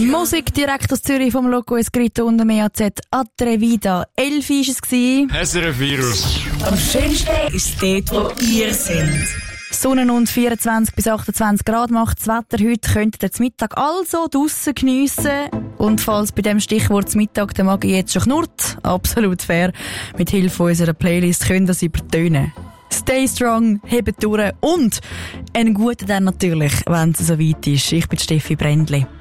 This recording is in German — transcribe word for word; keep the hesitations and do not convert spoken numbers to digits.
Musik direkt aus Zürich vom Loco Escrito und dem E A Z Atrevida. elf war es. S R F Virus. Am schönsten ist dort, wo ihr seid. Sonne und vierundzwanzig bis achtundzwanzig Grad macht das Wetter heute. Könnt ihr zum Mittag also draussen geniessen. Und falls bei dem Stichwort zum Mittag der Magen jetzt schon knurrt, absolut fair, mit Hilfe unserer Playlist könnt ihr das übertönen. Stay strong, hebt durch und einen guten dann natürlich, wenn es so weit ist. Ich bin Steffi Brändli.